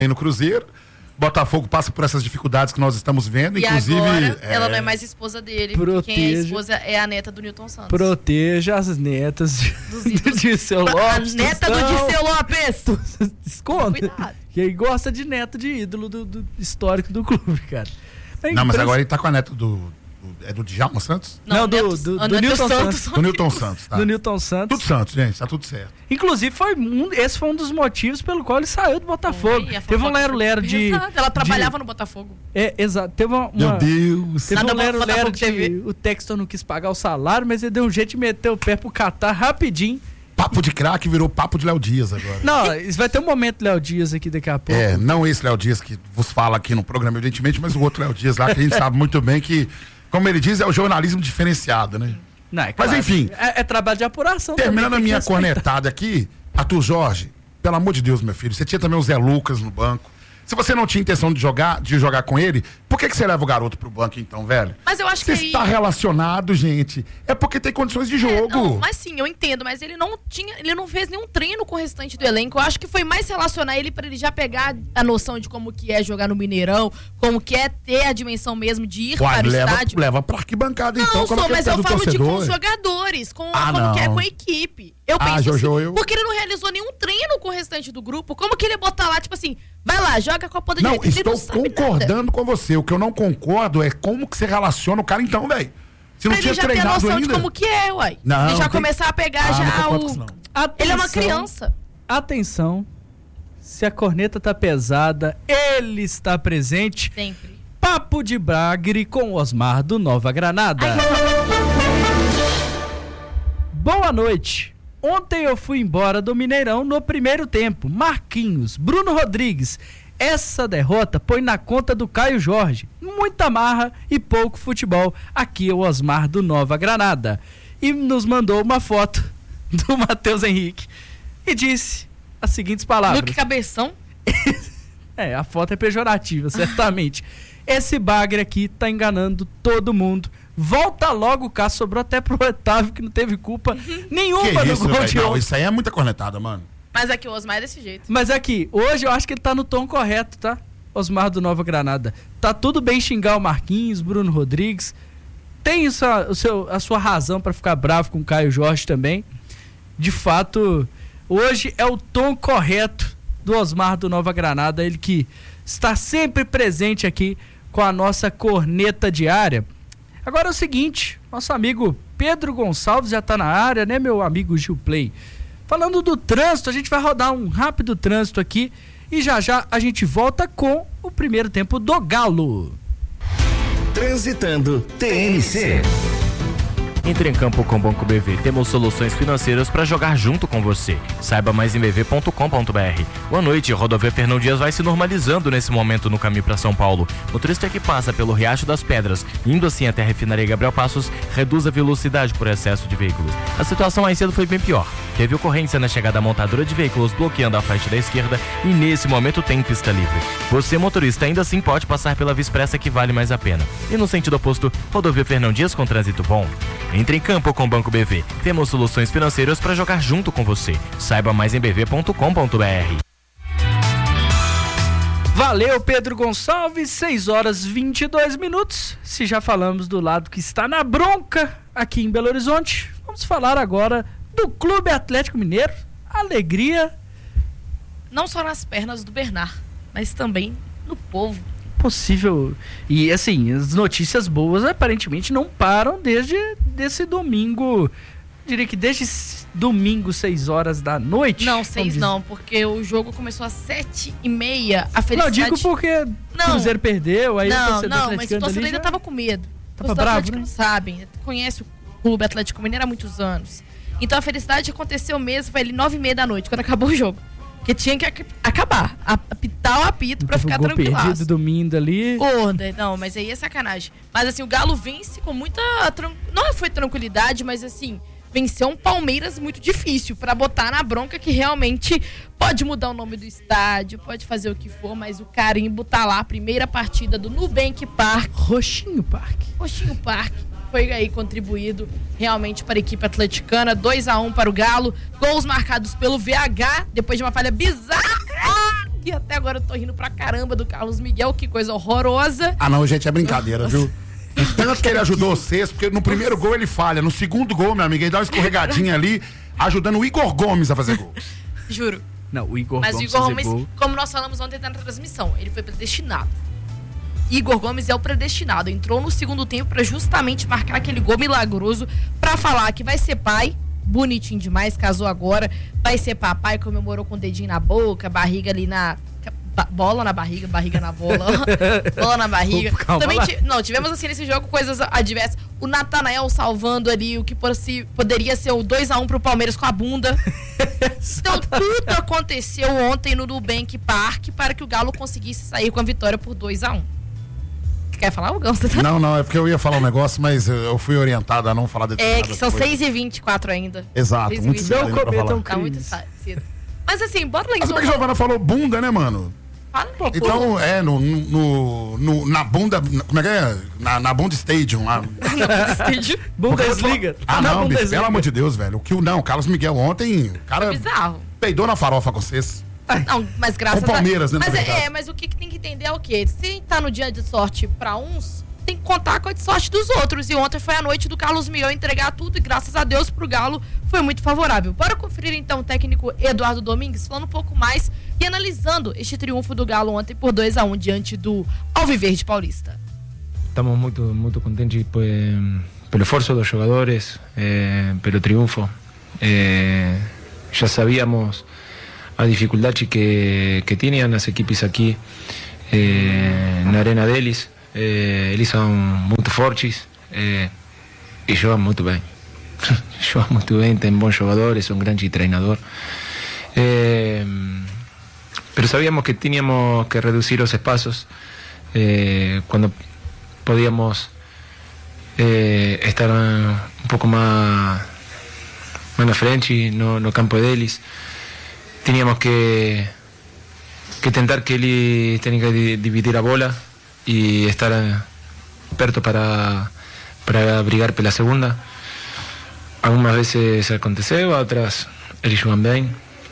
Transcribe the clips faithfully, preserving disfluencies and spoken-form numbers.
no Cruzeiro. Botafogo passa por essas dificuldades que nós estamos vendo, e inclusive... agora é... ela não é mais esposa dele, Proteja. quem é a esposa é a neta do Newton Santos. Proteja as netas do Dirceu Lopes. A neta do Dirceu Lopes! Esconda. Cuidado. Quem gosta de neto de ídolo do, do histórico do clube, cara. É não, mas impres... agora ele tá com a neta do... do é do Djalma Santos? Não, Não do, Neto, do, do, do do Newton Santos. Santos. Do Newton Santos, tá? Do Newton Santos. Tudo Santos, gente, tá tudo certo. Inclusive, foi um, esse foi um dos motivos pelo qual ele saiu do Botafogo. Oi, teve um lero-lero de... Exato, ela trabalhava de... no Botafogo. É, exato. Teve uma... Meu uma... Deus! Teve Nada um bom, lero-lero Botafogo de... T V. O Textor não quis pagar o salário, mas ele deu um jeito de meter o pé pro Catar rapidinho. Papo de craque virou papo de Léo Dias agora. Não, isso vai ter um momento Léo Dias aqui daqui a pouco. É, não esse Léo Dias que vos fala aqui no programa, evidentemente, mas o outro Léo Dias lá, que a gente sabe muito bem que, como ele diz, é o jornalismo diferenciado, né? Não, é Mas claro. enfim. É, é trabalho de apuração. Terminando também, a minha tem que respeitar. cornetada aqui, Arthur Jorge, pelo amor de Deus, meu filho, você tinha também o Zé Lucas no banco. Se você não tinha intenção de jogar, de jogar com ele, por que, que você leva o garoto pro banco então, velho? Mas eu acho Você que aí... está relacionado, gente. É porque tem condições de jogo. É, não, mas sim, eu entendo, mas ele não tinha, ele não fez nenhum treino com o restante do elenco. Eu acho que foi mais relacionar ele para ele já pegar a noção de como que é jogar no Mineirão, como que é ter a dimensão mesmo de ir Uai, para o leva, estádio. leva pra arquibancada Não, então. sou, coloca mas ele eu perto do falo de com os torcedor. jogadores, com Ah, como não. que é com a equipe. Eu Ah, penso Jojo, assim, eu- porque ele não realizou nenhum treino com o restante do grupo. Como que ele ia botar lá, tipo assim, vai lá, joga com a ponta Não, direita. Ele estou não sabe concordando nada. com você. O que eu não concordo é como que você relaciona o cara então, velho. Você não Pra tinha ele já ter treinado noção ainda? de como que é, uai. Não, ele já tem- começar a pegar Ah, não já concordo o... com isso, não. Ele é uma Atenção, criança. Atenção. Se a corneta tá pesada, ele está presente. Sempre. Papo de Bagre com Osmar do Nova Granada. Boa noite. Ontem eu fui embora do Mineirão no primeiro tempo. Marquinhos, Bruno Rodrigues. Essa derrota põe na conta do Caio Jorge. Muita marra e pouco futebol. Aqui é o Osmar do Nova Granada. E nos mandou uma foto do Matheus Henrique. E disse as seguintes palavras. Luke Cabeção. É, a foto é pejorativa, certamente. Esse bagre aqui tá enganando todo mundo. Volta logo, cá, sobrou até pro Otávio, que não teve culpa nenhuma Que no isso, gol velho? de Não, ontem. isso aí é muita cornetada, mano. Mas aqui o Osmar é desse jeito. Mas aqui, hoje eu acho que ele tá no tom correto, tá? Osmar do Nova Granada. Tá tudo bem xingar o Marquinhos, Bruno Rodrigues. Tem isso, a, o seu, a sua razão pra ficar bravo com o Caio Jorge também. De fato, hoje é o tom correto do Osmar do Nova Granada, ele que está sempre presente aqui com a nossa corneta diária. Agora é o seguinte, nosso amigo Pedro Gonçalves já está na área, né, meu amigo Gil Play? Falando do trânsito, a gente vai rodar um rápido trânsito aqui e já já a gente volta com o primeiro tempo do Galo. Transitando T N C. Entre em campo com o Banco B V. Temos soluções financeiras para jogar junto com você. Saiba mais em b v ponto com ponto b r. Boa noite. Rodovia Fernão Dias vai se normalizando nesse momento no caminho para São Paulo. Motorista que passa pelo Riacho das Pedras, indo assim até a refinaria Gabriel Passos, reduz a velocidade por excesso de veículos. A situação mais cedo foi bem pior. Teve ocorrência na chegada da montadora de veículos bloqueando a faixa da esquerda e nesse momento tem pista livre. Você, motorista, ainda assim pode passar pela Via Expressa que vale mais a pena. E no sentido oposto, Rodovia Fernão Dias com trânsito bom. Entre em campo com o Banco B V. Temos soluções financeiras para jogar junto com você. Saiba mais em b v ponto com ponto b r. Valeu, Pedro Gonçalves, seis horas e vinte e dois minutos. Se já falamos do lado que está na bronca aqui em Belo Horizonte, vamos falar agora do Clube Atlético Mineiro. Alegria. Não só nas pernas do Bernard, mas também no povo. Possível. E assim, as notícias boas aparentemente não param desde desse domingo. Diria que desde domingo, seis horas da noite. Não, seis não, porque o jogo começou às sete e meia. A Não, felicidade... digo porque Não. o Cruzeiro perdeu, aí o Não, torcedor não, mas o atleticano torcedor ali ainda já- tava com medo. Tava Os bravo, atléticos né? não sabem, conhece o Clube Atlético Mineiro há muitos anos. Então a felicidade aconteceu mesmo, foi ali nove e meia da noite, quando acabou o jogo. Porque tinha que ac- acabar, apitar o apito pra Teve um ficar gol tranquilaço. perdido domingo ali. Onda, não, mas aí é sacanagem. Mas assim, o Galo vence com muita... Tran... Não foi tranquilidade, mas assim, venceu um Palmeiras muito difícil pra botar na bronca que realmente pode mudar o nome do estádio, pode fazer o que for, mas o carimbo tá lá, primeira partida do Nubank Park. Roxinho Parque. Roxinho Park foi aí contribuído realmente para a equipe atleticana, dois a um para o Galo, gols marcados pelo V H, depois de uma falha bizarra E até agora eu tô rindo pra caramba do Carlos Miguel, que coisa horrorosa. Ah, não, gente, é brincadeira, viu? Tanto que ele ajudou vocês, porque no primeiro gol ele falha. No segundo gol, meu amigo, ele dá uma escorregadinha ali, ajudando o Igor Gomes a fazer gol. Juro. Não, o Igor Mas Gomes o Igor Gomes, gol. como nós falamos ontem na transmissão, ele foi predestinado. Igor Gomes é o predestinado. Entrou no segundo tempo pra justamente marcar aquele gol milagroso, pra falar que vai ser pai, bonitinho demais, casou agora, vai ser papai, comemorou com o dedinho na boca, barriga ali na... bola na barriga, barriga na bola, bola na barriga. Calma Também lá. ti- não, tivemos assim nesse jogo coisas adversas. O Natanael salvando ali o que possi- poderia ser o dois a um pro Palmeiras com a bunda. Então tudo aconteceu ontem no Nubank Park para que o Galo conseguisse sair com a vitória por dois a um. Quer falar, Gão? Não, não, é porque eu ia falar um negócio, mas eu fui orientado a não falar de É que são seis e vinte e quatro ainda. Exato, seis e muito vinte e cedo quatro. ainda pra falar. Tá muito cedo. Mas assim, bora lá Mas como é que a Giovana falou bunda, né, mano? Fala, Então, é, no, no, no- na bunda, como é que é? Na, na Bunda Stadium lá. Bundesliga. Ah, Tá na não, bicho, Bundesliga. pelo amor de Deus, velho. O que o não, o Carlos Miguel ontem, o cara bizarro. peidou na farofa com vocês. Não, mas graças Com o Palmeiras, a... né, Mas na é, verdade. é, mas o que, que tem que entender é o quê? Se tá no dia de sorte pra uns, tem que contar com a de sorte dos outros. E ontem foi a noite do Carlos Miguel entregar tudo e graças a Deus pro Galo foi muito favorável. Bora conferir então o técnico Eduardo Domingues falando um pouco mais e analisando este triunfo do Galo ontem por dois a um diante do Alviverde Paulista. Estamos muito, muito contentes pues, pelo esforço dos jogadores, eh, pelo triunfo. Eh, já sabíamos a dificuldade que, que tinham as equipes aqui eh, na Arena deles. Eh, eles são muito fortes eh, e jogam muito bem. Jogam muito bem, têm bons jogadores, um grande treinador. Eh, pero sabíamos que teníamos que reducir os espaços eh, quando podíamos eh, estar un poco más, más na frente no, no campo deles. Teníamos que, que tentar que eles tenían que di- dividir a bola e estar eh, perto para, para brigar pela segunda. Algumas vezes aconteceu, outras eles jogam bem.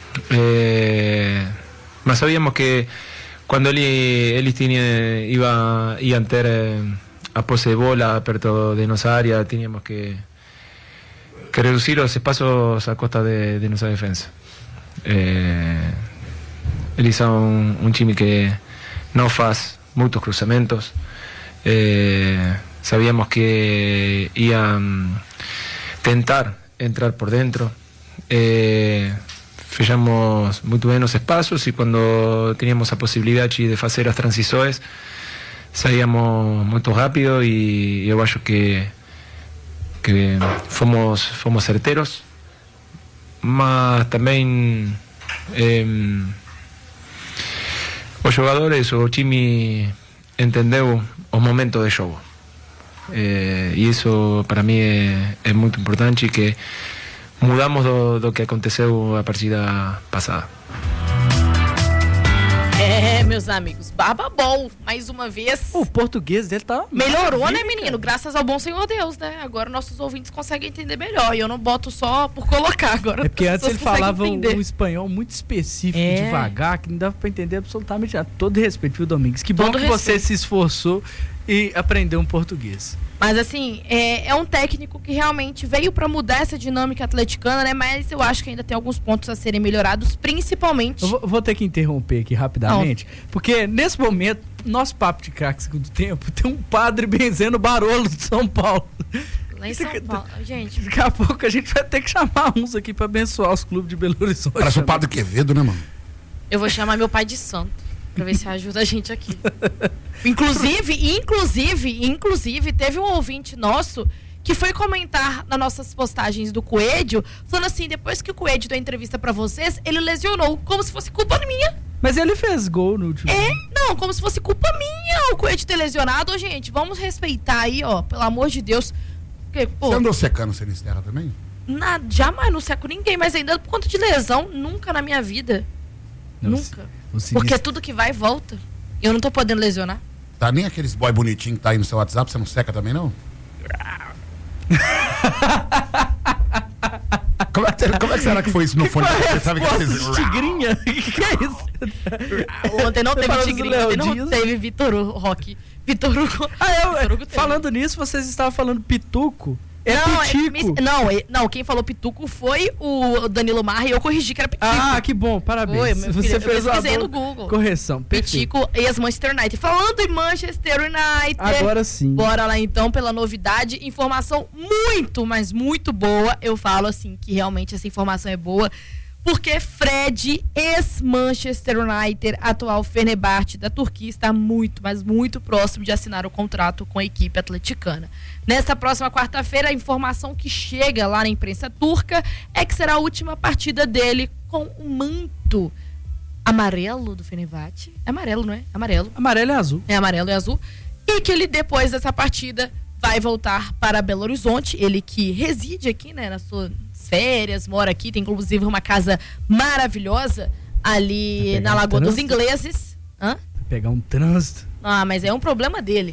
Eh, mas sabíamos que quando ele, eles tinham, iba, iam ter eh, a posse de bola perto de nossa área, tínhamos que, que reducir os espaços a costa de, de nossa defesa. Eh, eles são um, um time que não faz muitos cruzamentos. Eh, sabíamos que iam tentar entrar por dentro. Eh, fechamos muito bem os espaços e quando teníamos a possibilidade de fazer as transições saíamos muito rápido e eu acho que que fomos fomos certeiros, mas também eh, os jogadores, o time entendeu os momentos de jogo eh, e isso para mim é, é muito importante e que mudamos do, do que aconteceu a partida passada. É, meus amigos, Barbabol, mais uma vez. O português dele tá... Melhorou, né, maravilha, menino? cara. Graças ao bom Senhor Deus, né? Agora nossos ouvintes conseguem entender melhor. E eu não boto só por colocar agora. É porque as antes ele pessoas conseguem falava um, entender. um espanhol muito específico, É. devagar, que não dava pra entender absolutamente nada. Todo respeito, viu, Domingos? Que bom Todo que você respeito. se esforçou e aprendeu um português. Mas assim, é, é um técnico que realmente veio pra mudar essa dinâmica atleticana, né? Mas eu acho que ainda tem alguns pontos a serem melhorados, principalmente... Eu vou, vou ter que interromper aqui rapidamente, porque nesse momento, nosso papo de craque segundo tempo, tem um padre benzendo o Barolo de São Paulo. Lá em São Paulo. Gente, Daqui a pouco a gente vai ter que chamar uns aqui pra abençoar os clubes de Belo Horizonte. Parece o também. Padre Quevedo, né, mano? eu vou chamar meu pai de santo, pra ver se ajuda a gente aqui. Inclusive, inclusive, inclusive, teve um ouvinte nosso que foi comentar nas nossas postagens do Coelho, falando assim, depois que o Coelho deu a entrevista pra vocês, ele lesionou, como se fosse culpa minha. Mas ele fez gol no último. É, não, como se fosse culpa minha o Coelho ter lesionado. Ô, gente, vamos respeitar aí, ó, pelo amor de Deus. Porque, pô, Você andou secando o Sinisterra também? na, jamais não seco ninguém, mas ainda por conta de lesão, nunca na minha vida. Não, nunca. o sinistro- Porque tudo que vai, volta. E eu não tô podendo lesionar. Tá nem aqueles boy bonitinho que tá aí no seu WhatsApp, você não seca também, não? Como é, que, como é que será que foi isso no Que fone? foi a Você sabe que resposta vocês... de tigrinha? Que que é isso? Ontem não Você teve falando do Tigrinho, ontem Léo não Dias? teve Vitor Roque. Vitor Hugo. Ah, eu, Vitor Hugo teve. falando nisso, vocês estavam falando pituco. É não, pitico. É, não, é, não, quem falou pituco foi o Danilo Marra e eu corrigi que era pitico. Ah, que bom, parabéns. Foi, meu Você filho, eu fez uma pesquisei boa no Google. correção. Perfeito. Pitico ex-Manchester United. Falando em Manchester United. Agora sim. Bora lá então pela novidade. Informação muito, mas muito boa. Eu falo assim que realmente essa informação é boa. Porque Fred, ex-Manchester United, atual Fenerbahçe da Turquia, está muito, mas muito próximo de assinar o contrato com a equipe atleticana. Nesta próxima quarta-feira, a informação que chega lá na imprensa turca é que será a última partida dele com o manto amarelo do Fenerbahçe. É amarelo, não é? Amarelo. Amarelo e azul. É amarelo e azul. E que ele, depois dessa partida, vai voltar para Belo Horizonte. Ele que reside aqui, né, nas suas férias, mora aqui, tem inclusive uma casa maravilhosa ali na um Lagoa dos trânsito. Ingleses. Hã? Pegar um trânsito. Ah, mas é um problema dele.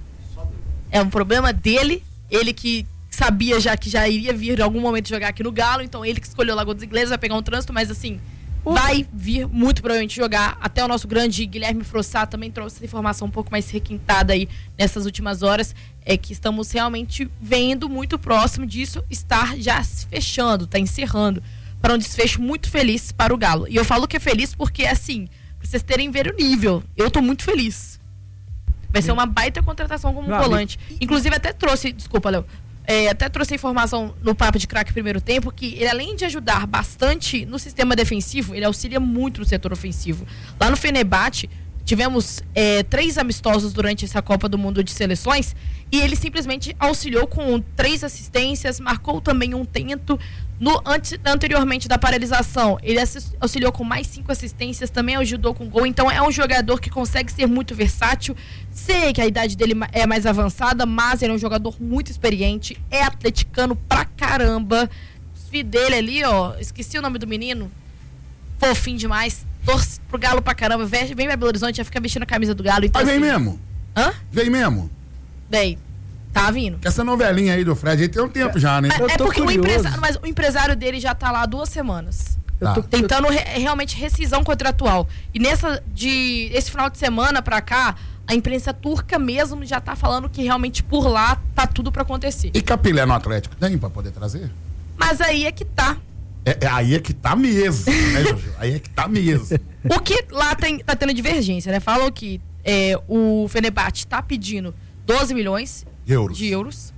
É um problema dele. Ele que sabia já que já iria vir em algum momento jogar aqui no Galo, então ele que escolheu a Lagoa dos Ingleses, vai pegar um trânsito, mas assim, vai vir muito provavelmente jogar. Até o nosso grande Guilherme Frossá também trouxe essa informação um pouco mais requintada aí nessas últimas horas, é que estamos realmente vendo muito próximo disso estar já se fechando, tá encerrando, para um desfecho muito feliz para o Galo. E eu falo que é feliz porque, assim, pra vocês terem ver o nível, eu tô muito feliz. Vai ser uma baita contratação como Meu volante. Inclusive até trouxe, desculpa, Léo, É, até trouxe a informação no Papo de Craque primeiro tempo que ele, além de ajudar bastante no sistema defensivo, ele auxilia muito no setor ofensivo. Lá no Fenerbahçe, tivemos é, três amistosos durante essa Copa do Mundo de Seleções e ele simplesmente auxiliou com três assistências, marcou também um tento. No, antes, anteriormente da paralisação, ele assis, auxiliou com mais cinco assistências, também ajudou com gol. Então é um jogador que consegue ser muito versátil. Sei que a idade dele é mais avançada, mas ele é um jogador muito experiente, é atleticano pra caramba. O filho dele ali, ó, esqueci o nome do menino, fofinho demais, torce pro Galo pra caramba, vem, vem pra Belo Horizonte, já fica vestindo a camisa do Galo. Então, Mas vem assim, mesmo? Hã? Vem mesmo? Bem, tá vindo. Essa novelinha aí do Fred aí tem um tempo já, né? Mas Eu é tô porque o curioso. empresário, mas o empresário dele já tá lá há duas semanas. Tá. tô- Tentando re- realmente rescisão contratual. E nessa de esse final de semana pra cá, a imprensa turca mesmo já tá falando que realmente por lá tá tudo pra acontecer. E Capilé no Atlético tem pra poder trazer? Mas aí é que tá. É, é aí é que tá mesmo, né, Jojo? Aí é que tá mesmo. O que lá tem, tá tendo divergência, né? Falam que é, o Fenerbahçe tá pedindo doze milhões Euros. de euros.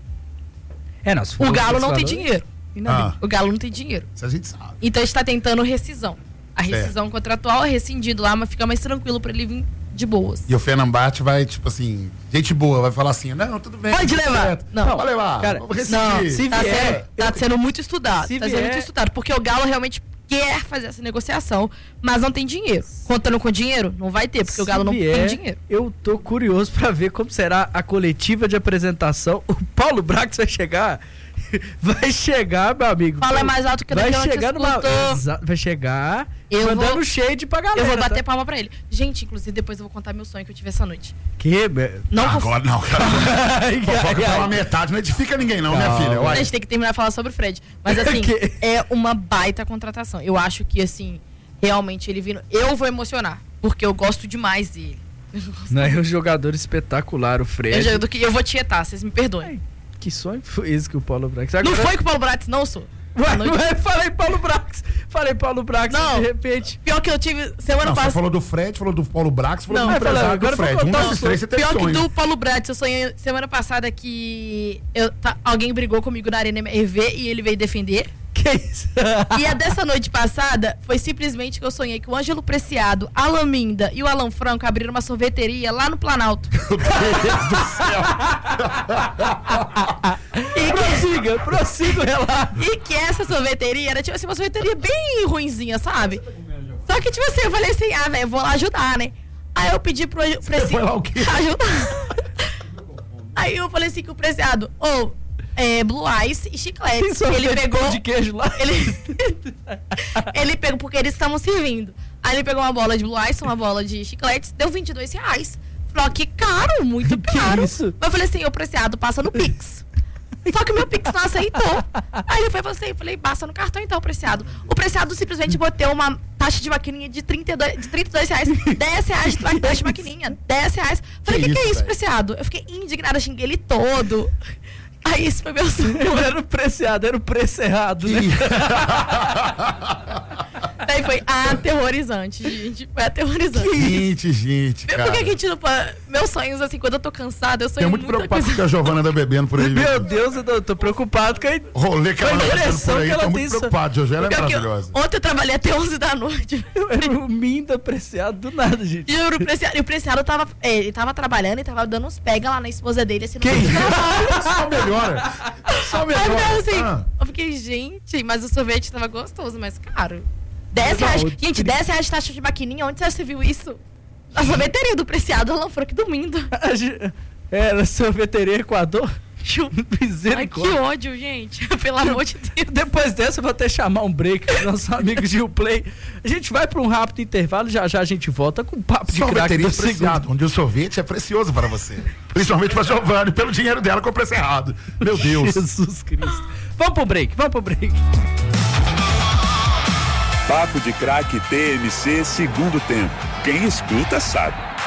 É, não, se for O Galo esse não tem valor- dinheiro. Ainda Ah. bem. O Galo não tem dinheiro. Isso a gente sabe. Então está tentando rescisão. A Certo. rescisão contratual é rescindido lá, mas fica mais tranquilo pra ele vir de boas. E o Fenerbahçe vai, tipo assim, gente boa, vai falar assim, não, tudo bem. Pode tudo levar. certo. Não. Pode levar. Cara, vamos rescindir. Não, se tá, vier, sendo, tá sendo muito estudado. se Tá sendo vier- muito estudado. Porque o Galo realmente quer fazer essa negociação, mas não tem dinheiro. Contando com dinheiro, não vai ter, porque o Galo Se não vier, tem dinheiro. Eu tô curioso pra ver como será a coletiva de apresentação. O Paulo Brax vai chegar. Vai chegar, meu amigo. Fala mais alto que eu vai não te chegar numa, escuto. Exa- Vai chegar Eu mandando vou- shade pra galera. Eu vou bater tá? palma pra ele. Gente, inclusive, depois eu vou contar meu sonho que eu tive essa noite. Que? be- Não conf- Agora não, cara. Ai, Fofoca ai, pela ai. metade, não edifica ninguém não, minha Calma. filha. A Uai. gente tem que terminar de falar sobre o Fred. Mas assim, Que? é uma baita contratação. Eu acho que, assim, realmente ele vindo. Eu vou emocionar, porque eu gosto demais dele. Não, é um jogador espetacular, o Fred. Eu, já- do que- eu vou tietar, vocês me perdoem. Ai, que sonho foi esse que o Paulo Brax... Não Agora- foi com o Paulo Bratis, não, sou. Ué, À noite. ué, falei Paulo Brax. Falei Paulo Brax, Não. de repente... Pior que eu tive semana Não, você passada. falou do Fred, falou do Paulo Brax, falou Não, do vai empresário falar, do agora eu vou Fred. Um contar desses um três você teve Pior que sonho. do Paulo Bratis, eu sonhei semana passada que eu, tá- alguém brigou comigo na Arena M R V e ele veio defender. Que isso? E a dessa noite passada foi simplesmente que eu sonhei que o Ângelo Preciado, a Laminda e o Alan Franco abriram uma sorveteria lá no Planalto. Meu Deus do céu. E que, Prossiga, prossiga o relato. e que essa sorveteria era tipo assim, uma sorveteria bem ruinzinha, sabe? Só que tipo assim, eu falei assim, ah, velho, eu vou lá ajudar, né? Aí eu pedi pro Ângelo Preciado foi lá o quê? ajudar. Aí eu falei assim que o Preciado, ô, é, Blue Ice e Tem chicletes. sorvete Ele pegou. de queijo lá. Ele, ele pegou, porque eles estavam servindo. Aí ele pegou uma bola de Blue Ice, uma bola de chicletes, deu vinte e dois reais. Falou, que caro, muito Que caro. isso? Mas eu falei assim, ô Preciado, passa no Pix. Só que o meu Pix não aceitou. Aí ele foi você, eu falei, basta no cartão então, Preciado. O Preciado simplesmente boteu uma taxa de maquininha de trinta e dois, de trinta e dois reais, dez reais de taxa de maquininha, dez reais. Falei, o que, que, que é isso, Preciado? Eu fiquei indignada, xinguei ele todo. Aí isso foi meu sonho. Era o Preciado, era o preço errado, né? Daí foi aterrorizante, gente. Foi aterrorizante. Gente, gente, cara. Por que a gente não pode... Meus sonhos, assim, quando eu tô cansada, eu sonho Tô muito muita preocupado coisa. que a Giovana anda bebendo por aí. Meu Deus, eu tô, tô preocupado com a Rolê que ela anda bebendo por aí. que ela Tô tem muito isso. preocupado, Jojo. Ela é Pior que eu- maravilhosa. Ontem eu trabalhei até onze da noite. Era o Minda Preciado do nada, gente. Juro, o Preciado, e o Preciado tava, é, ele tava trabalhando e tava dando uns pega lá na esposa dele, assim, no Que meio do isso? trabalho. Só melhora. Só Aí melhora. eu, assim, Ah. eu fiquei, gente, mas o sorvete tava gostoso, mas caro. dez Não, reais. o Gente, tri- dez reais de taxa de maquininha, onde você viu isso? Na sorveteria do Preciado, Alan Franco domingo. A gente- Era sorveteria Equador? Ai, que Misericórdia. ódio, gente. Pelo amor de Deus. Depois dessa, eu vou até chamar um break dos nossos amigos de Uplay. A gente vai para um rápido intervalo, já já a gente volta com o papo de craque Sorveteria do segundo. Preciado, onde o sorvete é precioso para você. Principalmente para Giovanni, pelo dinheiro dela com o preço errado. Meu Deus. Jesus Cristo. Vamos pro break, vamos pro break. Papo de Craque T M C segundo tempo. Quem escuta sabe.